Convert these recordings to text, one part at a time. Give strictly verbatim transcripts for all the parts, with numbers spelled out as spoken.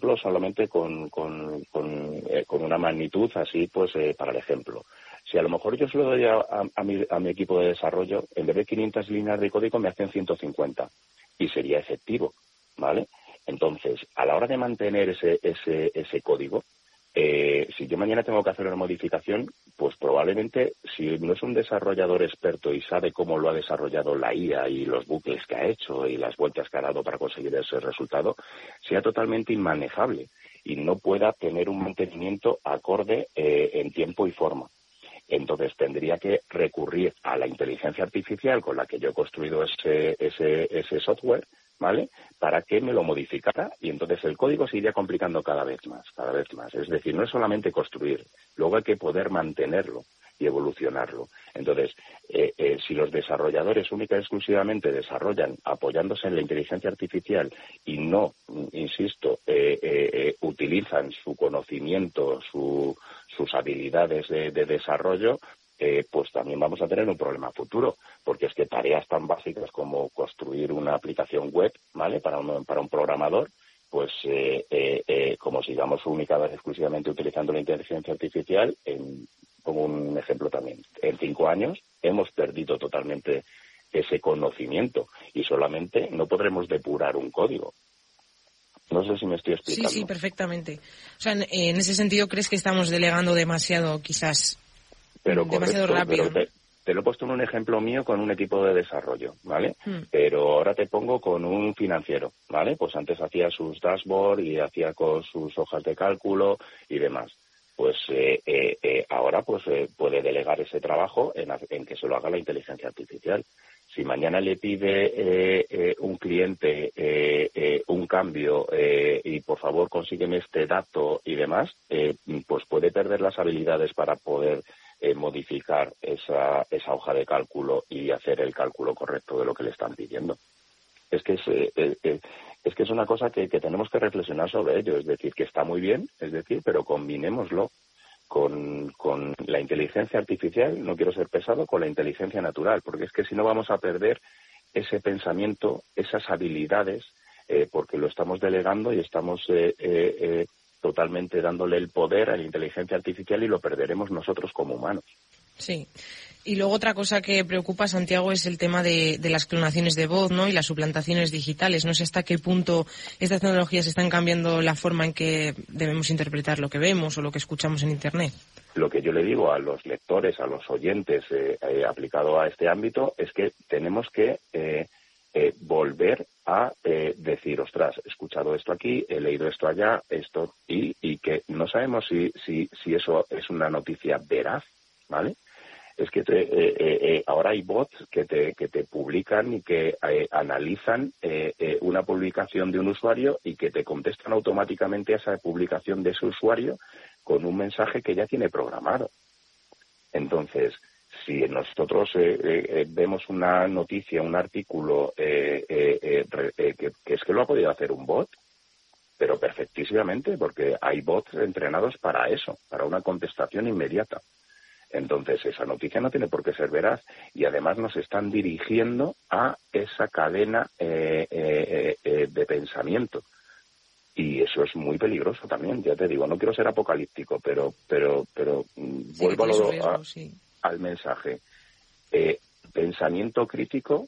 ejemplo solamente con, con, con, eh, con una magnitud así, pues eh, para el ejemplo. Si a lo mejor yo se lo doy a, a, a, mi, a mi equipo de desarrollo, en vez de quinientas líneas de código me hacen ciento cincuenta y sería efectivo, ¿vale? Entonces, a la hora de mantener ese, ese, ese código, eh, si yo mañana tengo que hacer una modificación, pues probablemente, si no es un desarrollador experto y sabe cómo lo ha desarrollado la I A y los bucles que ha hecho y las vueltas que ha dado para conseguir ese resultado, sea totalmente inmanejable y no pueda tener un mantenimiento acorde eh, en tiempo y forma. Entonces tendría que recurrir a la inteligencia artificial con la que yo he construido ese, ese, ese software, ¿vale? Para que me lo modificara y entonces el código se iría complicando cada vez más, cada vez más. Es decir, no es solamente construir, luego hay que poder mantenerlo y evolucionarlo. Entonces, eh, eh, si los desarrolladores única y exclusivamente desarrollan apoyándose en la inteligencia artificial y no, insisto, eh, eh, eh, utilizan su conocimiento, su, sus habilidades de, de desarrollo, eh, pues también vamos a tener un problema futuro, porque es que tareas tan básicas como construir una aplicación web, ¿vale?, para un, para un programador, pues eh, eh, eh, como sigamos única y exclusivamente utilizando la inteligencia artificial, en, como un ejemplo también, en cinco años hemos perdido totalmente ese conocimiento y solamente no podremos depurar un código. No sé si me estoy explicando. Sí, sí, perfectamente. O sea, en, en ese sentido, ¿crees que estamos delegando demasiado, quizás, pero demasiado correcto, rápido? Pero te, te lo he puesto en un ejemplo mío con un equipo de desarrollo, ¿vale? Hmm. Pero ahora te pongo con un financiero, ¿vale? Pues antes hacía sus dashboards y hacía con sus hojas de cálculo y demás. Pues eh, eh, eh, ahora pues eh, puede delegar ese trabajo en, en que se lo haga la inteligencia artificial. Si mañana le pide eh, eh, un cliente eh, eh, un cambio eh, y por favor consígueme este dato y demás, eh, pues puede perder las habilidades para poder eh, modificar esa, esa hoja de cálculo y hacer el cálculo correcto de lo que le están pidiendo. Es que es, eh, eh, es que es una cosa que, que tenemos que reflexionar sobre ello, es decir, que está muy bien, es decir, pero combinémoslo con, con la inteligencia artificial, no quiero ser pesado, con la inteligencia natural, porque es que si no vamos a perder ese pensamiento, esas habilidades, eh, porque lo estamos delegando y estamos eh, eh, eh, totalmente dándole el poder a la inteligencia artificial y lo perderemos nosotros como humanos. Sí. Y luego otra cosa que preocupa, Santiago, es el tema de, de las clonaciones de voz, ¿no?, y las suplantaciones digitales. No sé hasta qué punto estas tecnologías están cambiando la forma en que debemos interpretar lo que vemos o lo que escuchamos en Internet. Lo que yo le digo a los lectores, a los oyentes, eh, eh, aplicado a este ámbito, es que tenemos que eh, eh, volver a eh, decir, ostras, he escuchado esto aquí, he leído esto allá, esto, y, y que no sabemos si, si, si eso es una noticia veraz, ¿vale? Es que te, eh, eh, ahora hay bots que te, que te publican y que eh, analizan eh, eh, una publicación de un usuario y que te contestan automáticamente a esa publicación de ese usuario con un mensaje que ya tiene programado. Entonces, si nosotros eh, eh, vemos una noticia, un artículo eh, eh, eh, eh, que, que es que lo ha podido hacer un bot, pero perfectísimamente, porque hay bots entrenados para eso, para una contestación inmediata. Entonces, esa noticia no tiene por qué ser veraz y además nos están dirigiendo a esa cadena eh, eh, eh, de pensamiento. Y eso es muy peligroso también, ya te digo, no quiero ser apocalíptico, pero pero pero Sí, vuelvo a lo, riesgo, a, sí. al mensaje. Eh, pensamiento crítico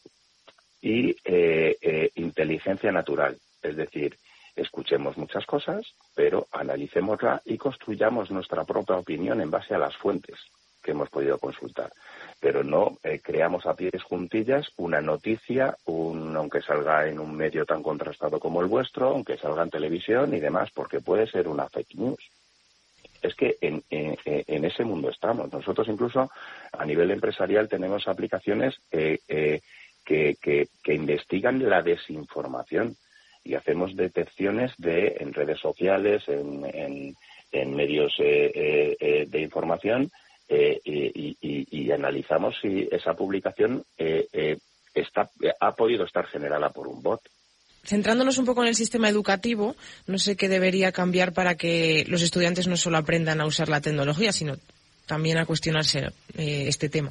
y eh, eh, inteligencia natural, es decir, escuchemos muchas cosas, pero analicémosla y construyamos nuestra propia opinión en base a las fuentes que hemos podido consultar. Pero no eh, creamos a pies juntillas una noticia, un, aunque salga en un medio tan contrastado como el vuestro, aunque salga en televisión y demás, porque puede ser una fake news. Es que en, en, en ese mundo estamos. Nosotros incluso a nivel empresarial tenemos aplicaciones eh, eh, que, que, que investigan la desinformación. Y hacemos detecciones de en redes sociales, en, en, en medios eh, eh, de información eh, y, y, y analizamos si esa publicación eh, eh, está, ha podido estar generada por un bot. Centrándonos un poco en el sistema educativo, no sé qué debería cambiar para que los estudiantes no solo aprendan a usar la tecnología, sino también a cuestionarse eh, este tema.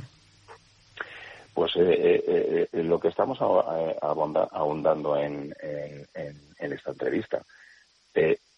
Pues eh, eh, eh, lo que estamos ahondando en, en, en, en esta entrevista, eh,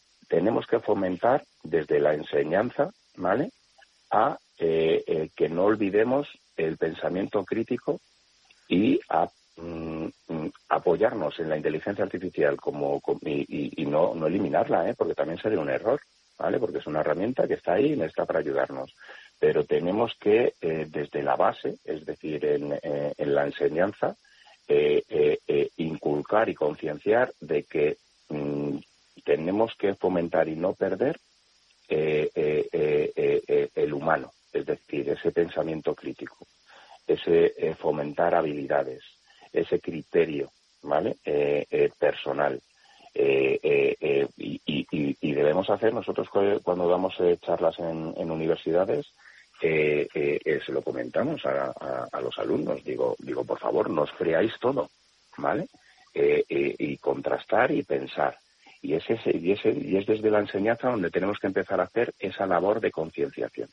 tenemos que fomentar desde la enseñanza, ¿vale?, a eh, eh, que no olvidemos el pensamiento crítico y a mm, apoyarnos en la inteligencia artificial como, como y, y, y no, no eliminarla, ¿eh?, porque también sería un error, ¿vale?, porque es una herramienta que está ahí y está para ayudarnos. Pero tenemos que, eh, desde la base, es decir, en, eh, en la enseñanza, eh, eh, eh, inculcar y concienciar de que mm, tenemos que fomentar y no perder eh, eh, eh, eh, el humano, es decir, ese pensamiento crítico, ese eh, fomentar habilidades, ese criterio, ¿vale?, eh, eh, personal. Eh, eh, eh, y, y, y debemos hacer nosotros cuando damos eh, charlas en, en universidades, eh, eh, eh, se lo comentamos a, a, a los alumnos, digo, digo, por favor, no os creáis todo, ¿vale?, eh, eh, y contrastar y pensar. Y es, ese, y, ese, y es desde la enseñanza donde tenemos que empezar a hacer esa labor de concienciación.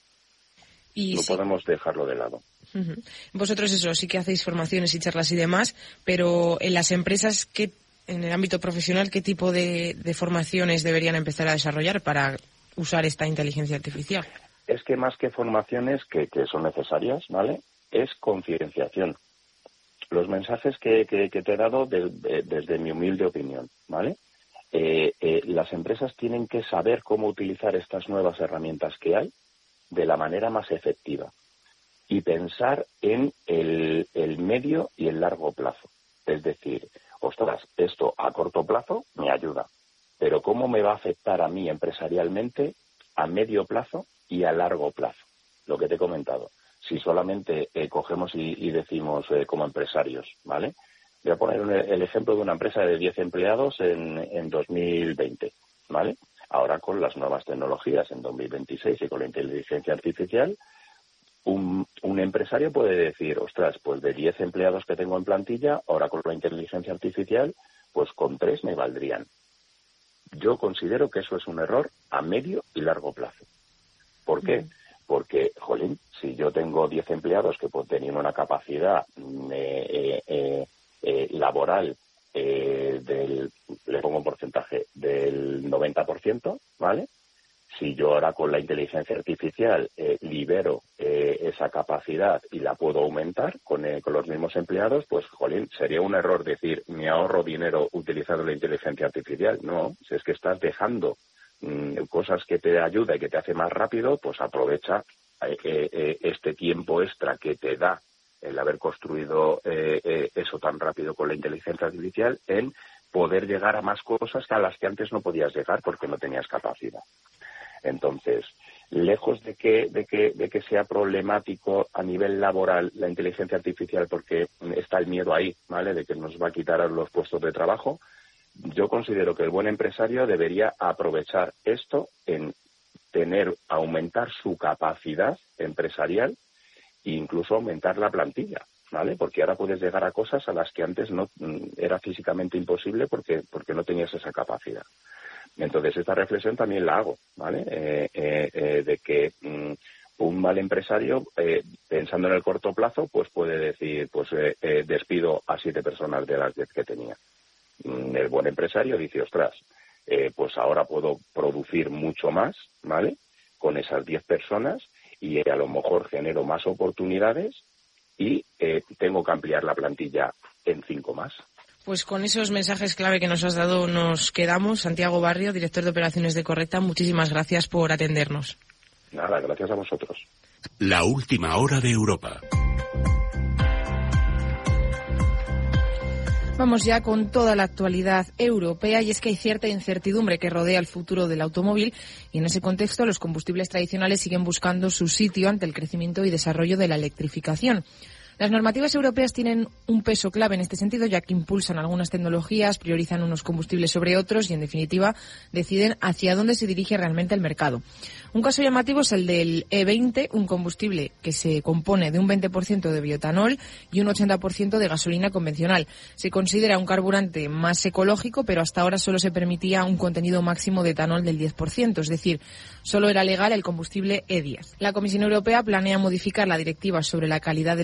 Y no sí. podemos dejarlo de lado. Uh-huh. Vosotros eso, sí que hacéis formaciones y charlas y demás, pero en las empresas, ¿qué, en el ámbito profesional, qué tipo de, de formaciones deberían empezar a desarrollar para usar esta inteligencia artificial? Es que más que formaciones que, que son necesarias, ¿vale?, es concienciación. Los mensajes que, que, que te he dado de, de, desde mi humilde opinión, ¿vale? Eh, eh, las empresas tienen que saber cómo utilizar estas nuevas herramientas que hay de la manera más efectiva y pensar en el, el medio y el largo plazo. Es decir, ostras, esto a corto plazo me ayuda, pero ¿cómo me va a afectar a mí empresarialmente a medio plazo y a largo plazo? Lo que te he comentado. Si solamente eh, cogemos y, y decimos eh, como empresarios, ¿vale? Voy a poner un, el ejemplo de una empresa de diez empleados en, en dos mil veinte, ¿vale? Ahora con las nuevas tecnologías en dos mil veintiséis y con la inteligencia artificial, un, un empresario puede decir, ostras, pues de diez empleados que tengo en plantilla, ahora con la inteligencia artificial, pues con tres me valdrían. Yo considero que eso es un error a medio y largo plazo. ¿Por qué? Mm. Porque, jolín, si yo tengo diez empleados que pues, tenían una capacidad eh, eh, eh, laboral eh, del, le pongo un porcentaje, del noventa por ciento, ¿vale? Si yo ahora con la inteligencia artificial eh, libero eh, esa capacidad y la puedo aumentar con, eh, con los mismos empleados, pues, jolín, sería un error decir, me ahorro dinero utilizando la inteligencia artificial. No, si es que estás dejando cosas que te ayuda y que te hace más rápido, pues aprovecha eh, eh, este tiempo extra que te da el haber construido eh, eh, eso tan rápido con la inteligencia artificial en poder llegar a más cosas que a las que antes no podías llegar porque no tenías capacidad. Entonces, lejos de que, de que, de que sea problemático a nivel laboral la inteligencia artificial porque está el miedo ahí, ¿vale?, de que nos va a quitar los puestos de trabajo, yo considero que el buen empresario debería aprovechar esto en tener, aumentar su capacidad empresarial e incluso aumentar la plantilla, ¿vale? Porque ahora puedes llegar a cosas a las que antes no era físicamente imposible porque, porque no tenías esa capacidad. Entonces, esta reflexión también la hago, ¿vale? Eh, eh, eh, de que mm, un mal empresario, eh, pensando en el corto plazo, pues puede decir, pues eh, eh, despido a siete personas de las diez que tenía. El buen empresario dice, ostras, eh, pues ahora puedo producir mucho más, ¿vale?, con esas diez personas y eh, a lo mejor genero más oportunidades y eh, tengo que ampliar la plantilla en cinco más. Pues con esos mensajes clave que nos has dado nos quedamos. Santiago Barrio, director de operaciones de Correcta, muchísimas gracias por atendernos. Nada, gracias a vosotros. La última hora de Europa. Vamos ya con toda la actualidad europea y es que hay cierta incertidumbre que rodea el futuro del automóvil y en ese contexto los combustibles tradicionales siguen buscando su sitio ante el crecimiento y desarrollo de la electrificación. Las normativas europeas tienen un peso clave en este sentido, ya que impulsan algunas tecnologías, priorizan unos combustibles sobre otros y, en definitiva, deciden hacia dónde se dirige realmente el mercado. Un caso llamativo es el del E veinte, un combustible que se compone de un veinte por ciento de bioetanol y un ochenta por ciento de gasolina convencional. Se considera un carburante más ecológico, pero hasta ahora solo se permitía un contenido máximo de etanol del diez por ciento, es decir, solo era legal el combustible E diez. La Comisión Europea planea modificar la directiva sobre la calidad de los combustibles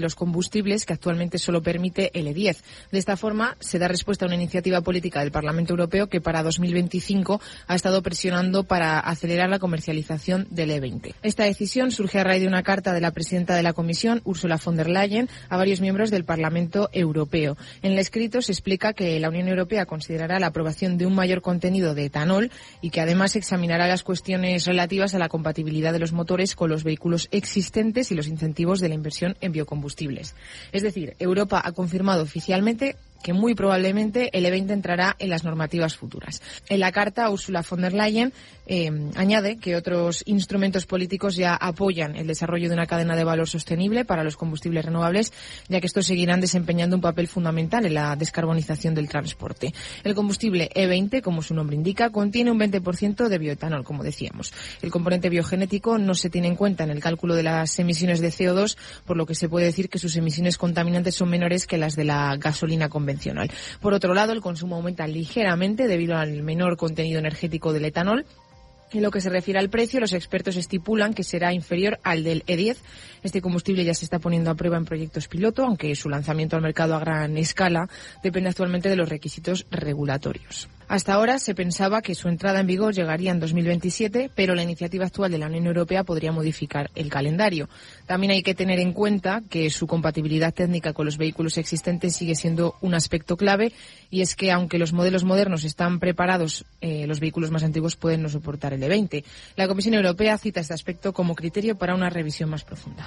biocombustibles que actualmente solo permite el E diez. De esta forma, se da respuesta a una iniciativa política del Parlamento Europeo que para dos mil veinticinco ha estado presionando para acelerar la comercialización del E veinte. Esta decisión surge a raíz de una carta de la presidenta de la Comisión, Ursula von der Leyen, a varios miembros del Parlamento Europeo. En el escrito se explica que la Unión Europea considerará la aprobación de un mayor contenido de etanol y que además examinará las cuestiones relativas a la compatibilidad de los motores con los vehículos existentes y los incentivos de la inversión en biocombustibles. Es decir, Europa ha confirmado oficialmente que muy probablemente el E veinte entrará en las normativas futuras. En la carta, Ursula von der Leyen eh, añade que otros instrumentos políticos ya apoyan el desarrollo de una cadena de valor sostenible para los combustibles renovables, ya que estos seguirán desempeñando un papel fundamental en la descarbonización del transporte. El combustible E veinte, como su nombre indica, contiene un veinte por ciento de bioetanol, como decíamos. El componente biogenético no se tiene en cuenta en el cálculo de las emisiones de C O dos, por lo que se puede decir que sus emisiones contaminantes son menores que las de la gasolina convencional. Por otro lado, el consumo aumenta ligeramente debido al menor contenido energético del etanol. En lo que se refiere al precio, los expertos estipulan que será inferior al del E diez. Este combustible ya se está poniendo a prueba en proyectos piloto, aunque su lanzamiento al mercado a gran escala depende actualmente de los requisitos regulatorios. Hasta ahora se pensaba que su entrada en vigor llegaría en dos mil veintisiete, pero la iniciativa actual de la Unión Europea podría modificar el calendario. También hay que tener en cuenta que su compatibilidad técnica con los vehículos existentes sigue siendo un aspecto clave, y es que aunque los modelos modernos están preparados, eh, los vehículos más antiguos pueden no soportar el E veinte. La Comisión Europea cita este aspecto como criterio para una revisión más profunda.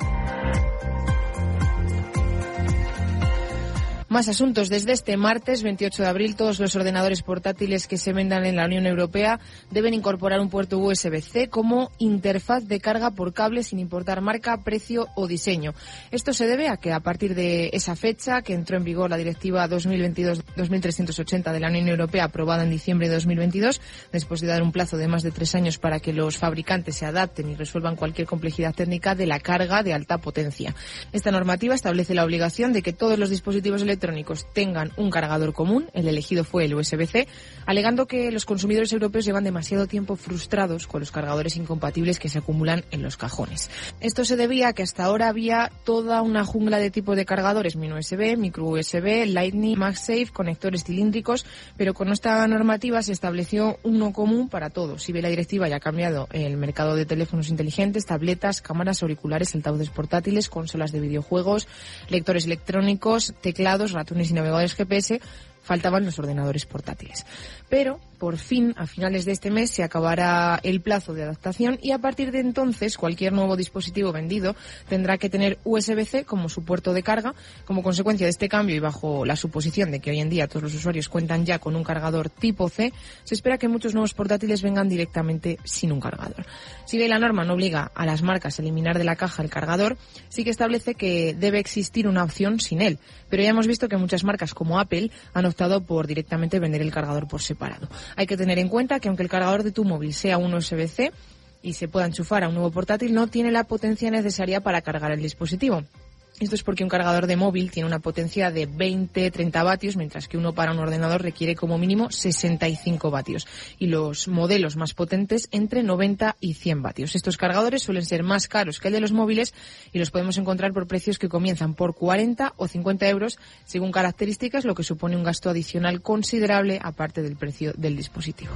Más asuntos. Desde este martes veintiocho de abril, todos los ordenadores portátiles que se vendan en la Unión Europea deben incorporar un puerto U S B C como interfaz de carga por cable, sin importar marca, precio o diseño. Esto se debe a que a partir de esa fecha, que entró en vigor la Directiva dos mil veintidós dos mil trescientos ochenta de la Unión Europea, aprobada en diciembre de dos mil veintidós, después de dar un plazo de más de tres años para que los fabricantes se adapten y resuelvan cualquier complejidad técnica de la carga de alta potencia. Esta normativa establece la obligación de que todos los dispositivos electrónicos electrónicos tengan un cargador común. El elegido fue el U S B C, alegando que los consumidores europeos llevan demasiado tiempo frustrados con los cargadores incompatibles que se acumulan en los cajones. Esto se debía a que hasta ahora había toda una jungla de tipos de cargadores: mini U S B, micro U S B, Lightning, MagSafe, conectores cilíndricos, pero con esta normativa se estableció uno común para todos. Si bien la directiva ya ha cambiado el mercado de teléfonos inteligentes, tabletas, cámaras, auriculares, altavoces portátiles, consolas de videojuegos, lectores electrónicos, teclados, ratones y navegadores G P S, faltaban los ordenadores portátiles. Pero, por fin, a finales de este mes se acabará el plazo de adaptación y a partir de entonces cualquier nuevo dispositivo vendido tendrá que tener U S B C como su puerto de carga. Como consecuencia de este cambio y bajo la suposición de que hoy en día todos los usuarios cuentan ya con un cargador tipo C, se espera que muchos nuevos portátiles vengan directamente sin un cargador. Si bien la norma no obliga a las marcas a eliminar de la caja el cargador, sí que establece que debe existir una opción sin él. Pero ya hemos visto que muchas marcas como Apple han optado por directamente vender el cargador por separado. Hay que tener en cuenta que aunque el cargador de tu móvil sea un U S B C y se pueda enchufar a un nuevo portátil, no tiene la potencia necesaria para cargar el dispositivo. Esto es porque un cargador de móvil tiene una potencia de veinte a treinta vatios, mientras que uno para un ordenador requiere como mínimo sesenta y cinco vatios. Y los modelos más potentes entre noventa y cien vatios. Estos cargadores suelen ser más caros que el de los móviles y los podemos encontrar por precios que comienzan por cuarenta o cincuenta euros según características, lo que supone un gasto adicional considerable aparte del precio del dispositivo.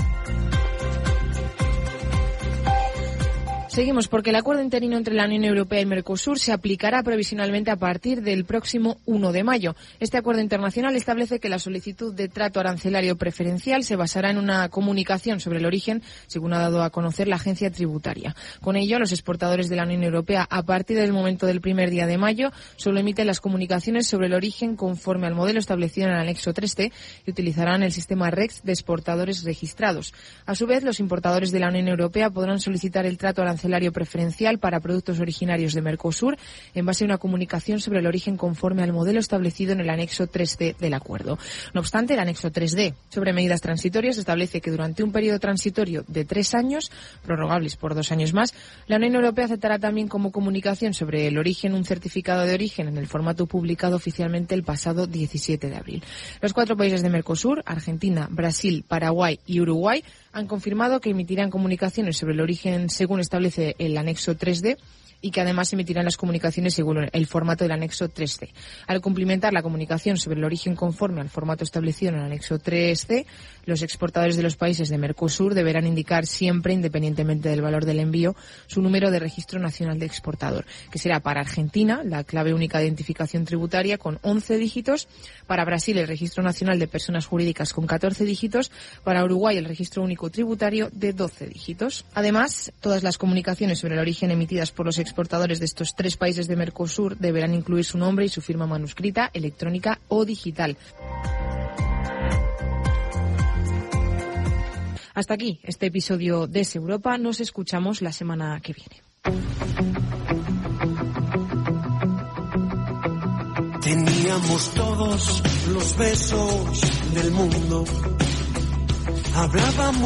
Seguimos porque el acuerdo interino entre la Unión Europea y Mercosur se aplicará provisionalmente a partir del próximo uno de mayo. Este acuerdo internacional establece que la solicitud de trato arancelario preferencial se basará en una comunicación sobre el origen, según ha dado a conocer la agencia tributaria. Con ello, los exportadores de la Unión Europea, a partir del momento del primer día de mayo, solo emiten las comunicaciones sobre el origen conforme al modelo establecido en el anexo tres C y utilizarán el sistema REX de exportadores registrados. A su vez, los importadores de la Unión Europea podrán solicitar el trato arancelario preferencial para productos originarios de Mercosur en base a una comunicación sobre el origen conforme al modelo establecido en el anexo tres D del acuerdo. No obstante, el anexo tres D sobre medidas transitorias establece que durante un periodo transitorio de tres años, prorrogables por dos años más, la Unión Europea aceptará también como comunicación sobre el origen un certificado de origen en el formato publicado oficialmente el pasado diecisiete de abril. Los cuatro países de Mercosur, Argentina, Brasil, Paraguay y Uruguay, han confirmado que emitirán comunicaciones sobre el origen según establece el anexo tres D y que además emitirán las comunicaciones según el formato del anexo tres ce. Al cumplimentar la comunicación sobre el origen conforme al formato establecido en el anexo tres ce, los exportadores de los países de Mercosur deberán indicar siempre, independientemente del valor del envío, su número de registro nacional de exportador, que será para Argentina la clave única de identificación tributaria con once dígitos, para Brasil el registro nacional de personas jurídicas con catorce dígitos, para Uruguay el registro único tributario de doce dígitos. Además, todas las comunicaciones sobre el origen emitidas por los exportadores de estos tres países de Mercosur deberán incluir su nombre y su firma manuscrita, electrónica o digital. Hasta aquí este episodio de Es Europa. Nos escuchamos la semana que viene. Teníamos todos los besos del mundo. Hablábamos